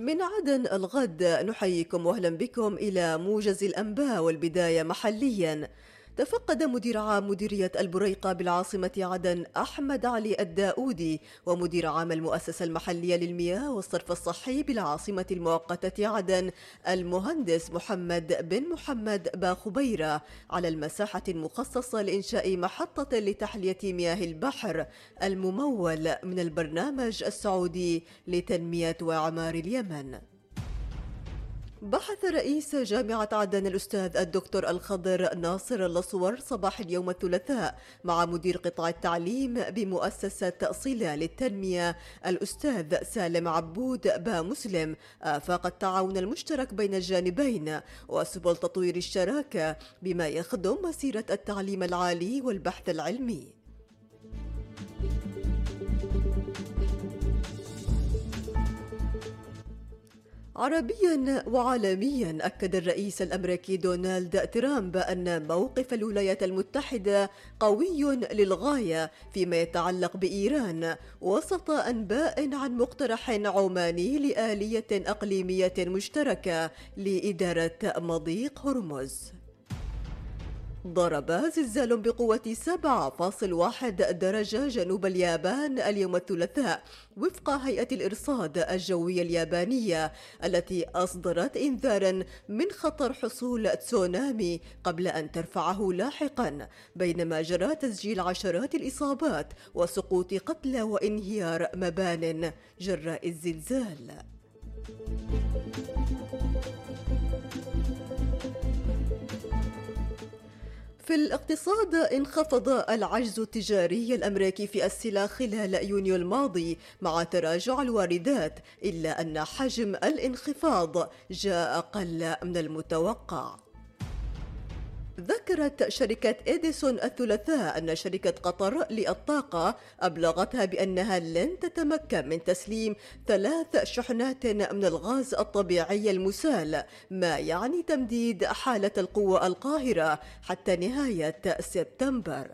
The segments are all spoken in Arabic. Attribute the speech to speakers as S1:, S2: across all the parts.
S1: من عدن الغد نحييكم واهلا بكم إلى موجز الأنباء، والبداية محليا. تفقد مدير عام مديرية البريقة بالعاصمة عدن أحمد علي الداودي ومدير عام المؤسسة المحلية للمياه والصرف الصحي بالعاصمة المؤقتة عدن المهندس محمد بن محمد باخبيرة على المساحة المخصصة لإنشاء محطة لتحلية مياه البحر الممول من البرنامج السعودي لتنمية وإعمار اليمن. بحث رئيس جامعة عدن الأستاذ الدكتور الخضر ناصر الأصور صباح اليوم الثلاثاء مع مدير قطاع التعليم بمؤسسة صلة للتنمية الأستاذ سالم عبود با مسلم آفاق التعاون المشترك بين الجانبين وسبل تطوير الشراكة بما يخدم مسيرة التعليم العالي والبحث العلمي. عربيا وعالميا، أكد الرئيس الأمريكي دونالد ترامب أن موقف الولايات المتحدة قوي للغاية فيما يتعلق بإيران وسط أنباء عن مقترح عماني لآلية أقليمية مشتركة لإدارة مضيق هرمز. ضرب زلزال بقوة 7.1 درجة جنوب اليابان اليوم الثلاثاء وفق هيئة الإرصاد الجوي اليابانية التي أصدرت إنذاراً من خطر حصول تسونامي قبل أن ترفعه لاحقاً، بينما جرى تسجيل عشرات الإصابات وسقوط قتلى وانهيار مبان جراء الزلزال. في الاقتصاد، انخفض العجز التجاري الأمريكي في السلع خلال يونيو الماضي مع تراجع الواردات، إلا أن حجم الانخفاض جاء أقل من المتوقع. ذكرت شركة إديسون الثلاثاء أن شركة قطر للطاقة أبلغتها بأنها لن تتمكن من تسليم 3 شحنات من الغاز الطبيعي المسال، ما يعني تمديد حالة القوة القاهرة حتى نهاية سبتمبر.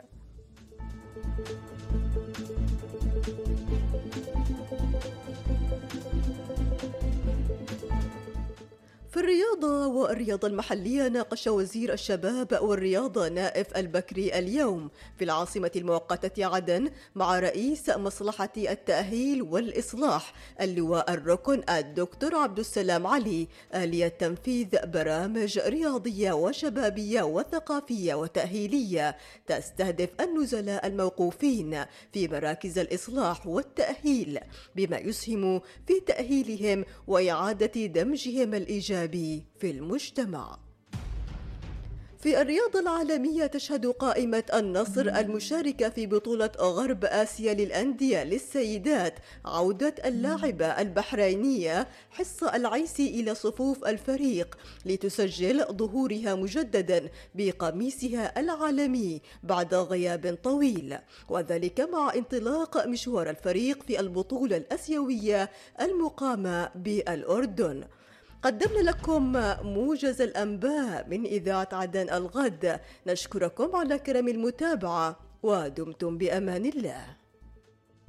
S1: في الرياضة والرياضة المحلية، ناقش وزير الشباب والرياضة نائف البكري اليوم في العاصمة المؤقتة عدن مع رئيس مصلحة التأهيل والإصلاح اللواء الركن الدكتور عبد السلام علي آلية تنفيذ برامج رياضية وشبابية وثقافية وتأهيلية تستهدف النزلاء الموقوفين في مراكز الإصلاح والتأهيل بما يسهم في تأهيلهم وإعادة دمجهم الإيجابي في المجتمع. في الرياضة العالمية، تشهد قائمة النصر المشاركة في بطولة غرب آسيا للأندية للسيدات عودة اللاعبة البحرينية حصة العيسي إلى صفوف الفريق لتسجل ظهورها مجددا بقميصها العالمي بعد غياب طويل، وذلك مع انطلاق مشوار الفريق في البطولة الآسيوية المقامة بالأردن. قدمنا لكم موجز الأنباء من إذاعة عدن الغد، نشكركم على كرم المتابعة ودمتم بأمان الله.